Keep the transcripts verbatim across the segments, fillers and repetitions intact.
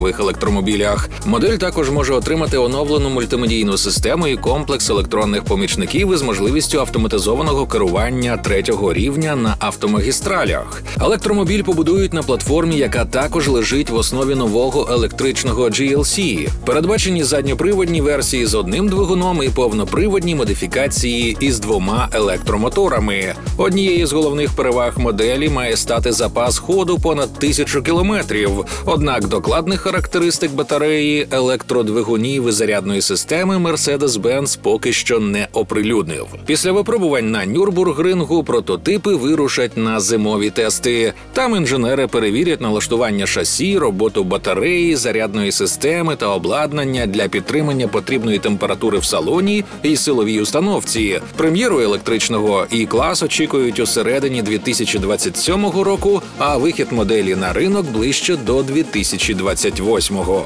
електромобілях. Модель також може отримати оновлену мультимедійну систему і комплекс електронних помічників із можливістю автоматизованого керування третього рівня на автомагістралях. Електромобіль побудують на платформі, яка також лежить в основі нового електричного джі ел сі. Передбачені задньоприводні версії з одним двигуном і повноприводні модифікації із двома електромоторами. Однією з головних переваг моделі має стати запас ходу понад тисячу кілометрів, однак докладних характеристик батареї, електродвигунів і зарядної системи Mercedes-Benz поки що не оприлюднив. Після випробувань на Нюрбургрингу прототипи вирушать на зимові тести. Там інженери перевірять налаштування шасі, роботу батареї, зарядної системи та обладнання для підтримання потрібної температури в салоні і силовій установці. Прем'єру електричного І-клас очікують у середині дві тисячі двадцять сьомого року, а вихід моделі на ринок ближче до дві тисячі двадцять восьмого.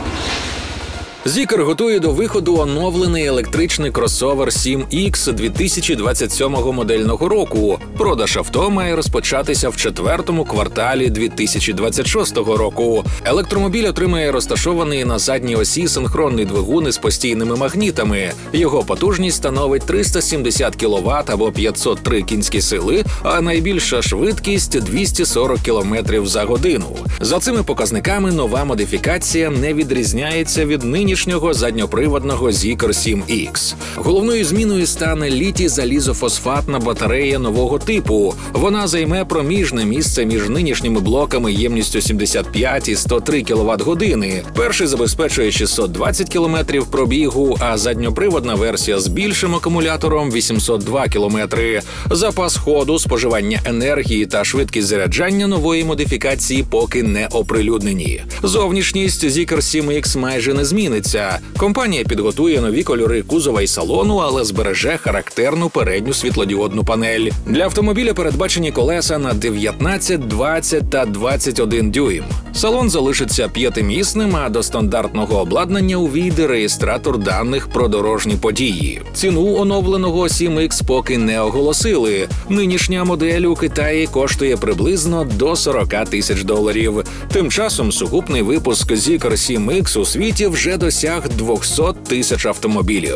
Zeekr готує до виходу оновлений електричний кросовер сім ікс дві тисячі двадцять сьомого модельного року. Продаж авто має розпочатися в четвертому кварталі дві тисячі двадцять шостого року. Електромобіль отримає розташований на задній осі синхронний двигун із постійними магнітами. Його потужність становить триста сімдесят кіловат або п'ятсот три кінські сили, а найбільша швидкість – двісті сорок кілометрів за годину. За цими показниками нова модифікація не відрізняється від нині нинішнього задньоприводного Zeekr сім ікс. Головною зміною стане літій-залізофосфатна батарея нового типу. Вона займе проміжне місце між нинішніми блоками ємністю сімдесят п'ять і сто три кіловат-години. Перший забезпечує шістсот двадцять кілометрів пробігу, а задньоприводна версія з більшим акумулятором – вісімсот два кілометри. Запас ходу, споживання енергії та швидкість заряджання нової модифікації поки не оприлюднені. Зовнішність Zeekr сім ікс майже не зміниться. Компанія підготує нові кольори кузова і салону, але збереже характерну передню світлодіодну панель. Для автомобіля передбачені колеса на дев'ятнадцять, двадцять та двадцять один дюйм. Салон залишиться п'ятимісним, а до стандартного обладнання увійде реєстратор даних про дорожні події. Ціну оновленого сім ікс поки не оголосили. Нинішня модель у Китаї коштує приблизно до сорок тисяч доларів. Тим часом сукупний випуск Zeekr сім ікс у світі вже досяг двісті тисяч автомобілів.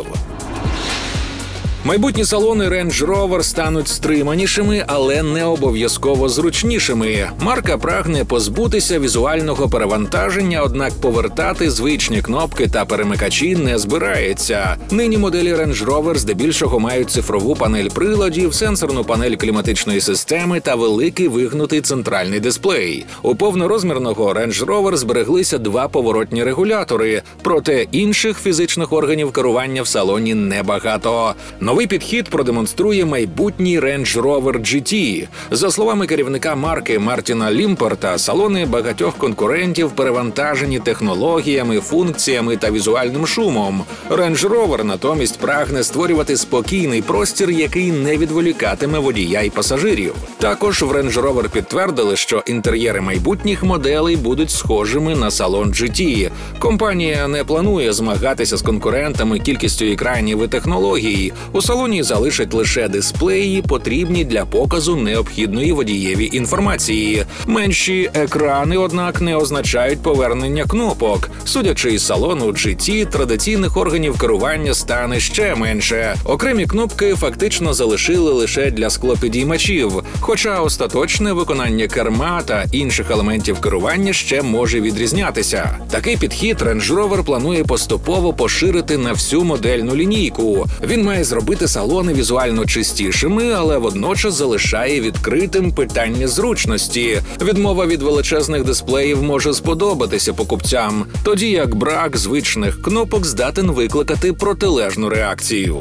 Майбутні салони Range Rover стануть стриманішими, але не обов'язково зручнішими. Марка прагне позбутися візуального перевантаження, однак повертати звичні кнопки та перемикачі не збирається. Нині моделі Range Rover здебільшого мають цифрову панель приладів, сенсорну панель кліматичної системи та великий вигнутий центральний дисплей. У повнорозмірного Range Rover збереглися два поворотні регулятори, проте інших фізичних органів керування в салоні небагато. Новий підхід продемонструє майбутній Range Rover джі ті. За словами керівника марки Мартіна Лімпорта, салони багатьох конкурентів перевантажені технологіями, функціями та візуальним шумом. Range Rover натомість прагне створювати спокійний простір, який не відволікатиме водія й пасажирів. Також в Range Rover підтвердили, що інтер'єри майбутніх моделей будуть схожими на салон джі ті. Компанія не планує змагатися з конкурентами кількістю екранів і технологій. У салоні залишать лише дисплеї, потрібні для показу необхідної водієві інформації. Менші екрани, однак, не означають повернення кнопок. Судячи із салону джі ті, традиційних органів керування стане ще менше. Окремі кнопки фактично залишили лише для склопідіймачів, хоча остаточне виконання керма та інших елементів керування ще може відрізнятися. Такий підхід Range Rover планує поступово поширити на всю модельну лінійку. Він має зробити салони візуально чистішими, але водночас залишає відкритим питання зручності. Відмова від величезних дисплеїв може сподобатися покупцям, тоді як брак звичних кнопок здатен викликати протилежну реакцію.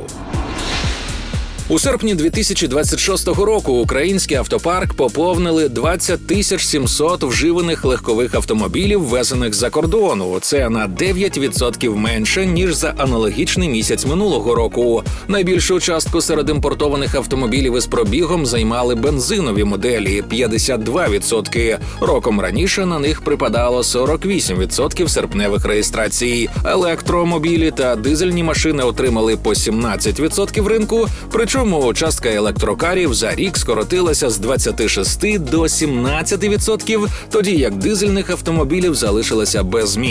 У серпні дві тисячі двадцять шостого року український автопарк поповнили двадцять тисяч сімсот вживаних легкових автомобілів, ввезених з-за кордону. Це на дев'ять відсотків менше, ніж за аналогічний місяць минулого року. Найбільшу частку серед імпортованих автомобілів із пробігом займали бензинові моделі – п'ятдесят два відсотки. Роком раніше на них припадало сорок вісім відсотків серпневих реєстрацій. Електромобілі та дизельні машини отримали по сімнадцять відсотків ринку, причому Причому частка електрокарів за рік скоротилася з двадцяти шести до сімнадцяти відсотків, тоді як дизельних автомобілів залишилася без змін.